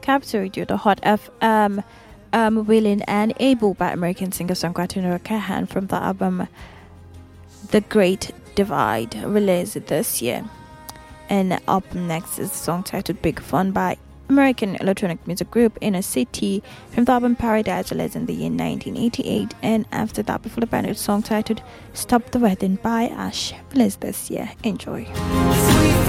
Capture You, the Hot FM, Willing and Able by American singer-songwriter Nora Kahan from the album The Great Divide, released this year. And up next is a song titled Big Fun by American electronic music group Inner City from the album Paradise, released in the year 1988. And after that, before the band, a song titled Stop the Wedding by Ash, released this year. Enjoy.